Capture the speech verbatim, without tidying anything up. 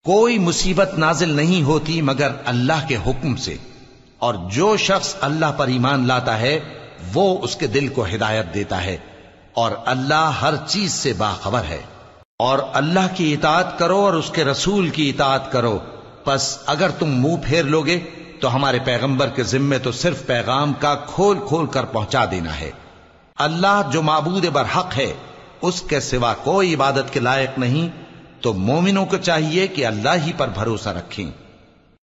कोई मुसीबत नाजिल नहीं होती मगर अल्लाह के हुक्म से, और जो शख्स अल्लाह पर ईमान लाता है वो उसके दिल को हिदायत देता है, और अल्लाह हर चीज से बाखबर है। और अल्लाह की इताअत करो और उसके रसूल की इताअत करो, बस अगर तुम मुंह फेर लोगे तो हमारे पैगंबर के जिम्मे तो सिर्फ पैगाम का खोल खोल कर पहुंचा देना है। अल्लाह जो माबूद बरहक है उसके सिवा कोई इबादत के लायक नहीं, तो मोमिनों को चाहिए कि अल्लाह ही पर भरोसा रखें।